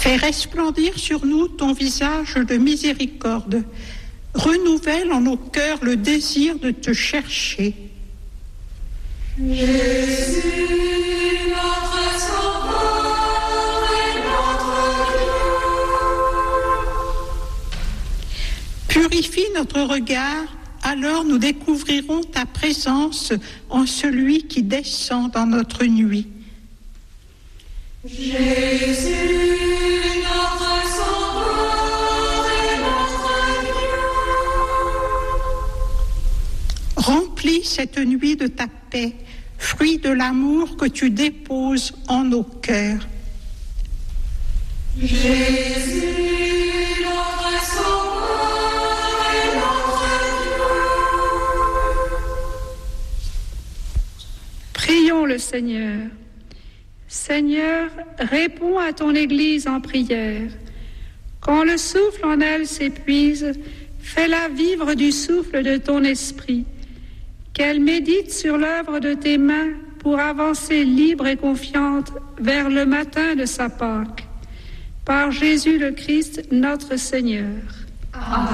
Fais resplendir sur nous ton visage de miséricorde. Renouvelle en nos cœurs le désir de te chercher. Jésus, notre Sauveur et notre Dieu. Purifie notre regard, alors nous découvrirons ta présence en celui qui descend dans notre nuit. Jésus, notre Sauveur et notre Dieu. Remplis cette nuit de ta paix, fruit de l'amour que tu déposes en nos cœurs. Jésus, notre Sauveur et notre Dieu. Prions le Seigneur. Seigneur, réponds à ton Église en prière. Quand le souffle en elle s'épuise, fais-la vivre du souffle de ton esprit. Qu'elle médite sur l'œuvre de tes mains pour avancer libre et confiante vers le matin de sa Pâque. Par Jésus le Christ, notre Seigneur. Amen.